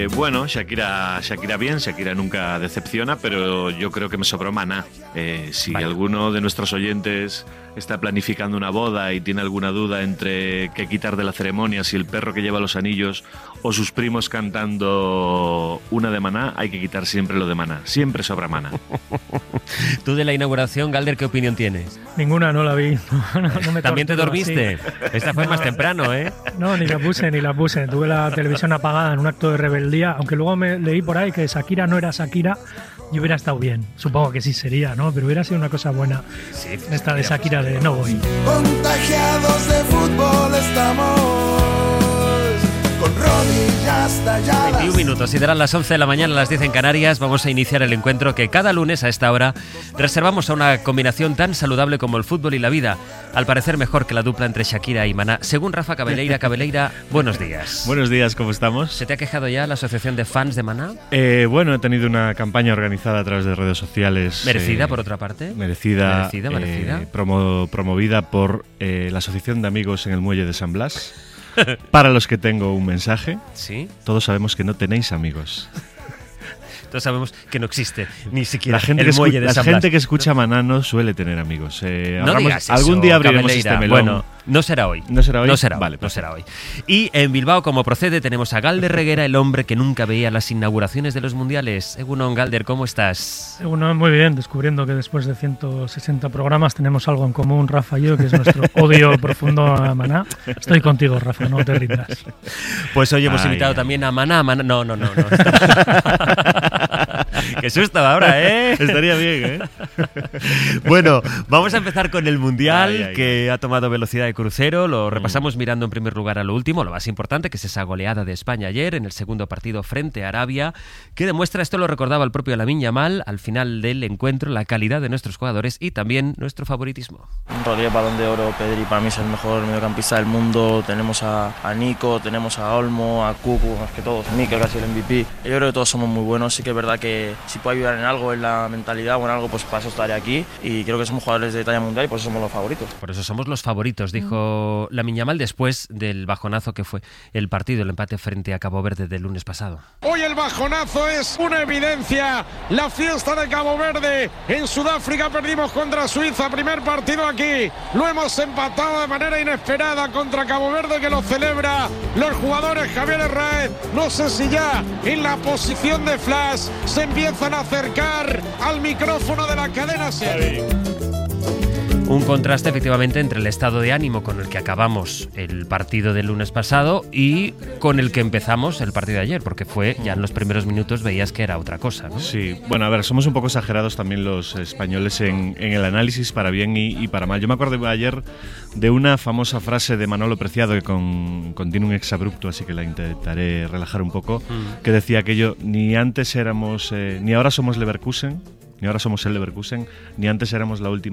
Bueno, Shakira bien, Shakira nunca decepciona, pero yo creo que me sobró Maná. Si alguno de nuestros oyentes está planificando una boda y tiene alguna duda entre qué quitar de la ceremonia, si el perro que lleva los anillos o sus primos cantando una de Maná, hay que quitar siempre lo de Maná. Siempre sobra Maná. Tú de la inauguración, Galder, ¿qué opinión tienes? Ninguna, no la vi. No me ¿También te dormiste? Así. Esta fue más temprano, ¿eh? No, ni la puse. Tuve la televisión apagada en un acto de rebeldía, aunque luego me leí por ahí que Shakira no era Shakira y hubiera estado bien. Supongo que sí sería, ¿no? Pero hubiera sido una cosa buena. Sí, esta de Shakira de no voy. Contagiados de fútbol estamos, con rodillas talladas. 21 minutos, y darán las 11 de la mañana, las 10 en Canarias. Vamos a iniciar el encuentro que cada lunes a esta hora reservamos a una combinación tan saludable como el fútbol y la vida. Al parecer mejor que la dupla entre Shakira y Maná. Según Rafa Cabeleira, buenos días. Buenos días, ¿cómo estamos? ¿Se te ha quejado ya la asociación de fans de Maná? Bueno, he tenido una campaña organizada a través de redes sociales. ¿Merecida, por otra parte? Merecida. Promovida por la Asociación de Amigos en el Muelle de San Blas. Para los que tengo un mensaje. ¿Sí? Todos sabemos que no tenéis amigos. Todos sabemos que no existe ni siquiera la gente que escucha Maná no suele tener amigos. No digas eso, algún día abriremos este melón. Bueno, no será hoy. ¿No será hoy? No será, vale, no será hoy. Y en Bilbao, como procede, tenemos a Galder Reguera, el hombre que nunca veía las inauguraciones de los mundiales. Egunon, Galder, ¿cómo estás? Egunon, muy bien, descubriendo que después de 160 programas tenemos algo en común, Rafa y yo, que es nuestro odio profundo a Maná. Estoy contigo, Rafa, no te rindas. Pues hoy hemos invitado también a Maná. No. Qué susto ahora, ¿eh? Estaría bien, ¿eh? Bueno, vamos a empezar con el Mundial, que ha tomado velocidad de crucero. Lo repasamos mirando en primer lugar a lo último, lo más importante, que es esa goleada de España ayer en el segundo partido frente a Arabia, que demuestra, esto lo recordaba el propio Lamine Yamal, al final del encuentro, la calidad de nuestros jugadores y también nuestro favoritismo. Rodríguez, Balón de Oro, Pedri para mí es el mejor mediocampista del mundo. Tenemos a Nico, tenemos a Olmo, a Cucu, más que todos, Mikel casi el MVP. Yo creo que todos somos muy buenos, sí que es verdad que si puedo ayudar en algo, en la mentalidad o en algo, pues para eso estaré aquí, y creo que somos jugadores de talla mundial y por eso somos los favoritos. Por eso somos los favoritos, dijo Lamine Yamal después del bajonazo que fue el partido, el empate frente a Cabo Verde del lunes pasado. Hoy el bajonazo es una evidencia, la fiesta de Cabo Verde. En Sudáfrica perdimos contra Suiza, primer partido aquí, lo hemos empatado de manera inesperada contra Cabo Verde, que lo celebra los jugadores. Javier Herráez, no sé si ya en la posición de flash se empiezan a acercar al micrófono de la cadena SER. Un contraste efectivamente entre el estado de ánimo con el que acabamos el partido del lunes pasado y con el que empezamos el partido de ayer, porque fue ya en los primeros minutos veías que era otra cosa, ¿no? Sí, bueno, a ver, somos un poco exagerados también los españoles en el análisis, para bien y para mal. Yo me acuerdo ayer de una famosa frase de Manolo Preciado, que contiene un exabrupto, así que la intentaré relajar un poco, que decía aquello: ni antes éramos, ni ahora somos Leverkusen, ni ahora somos el Leverkusen, ni antes éramos la última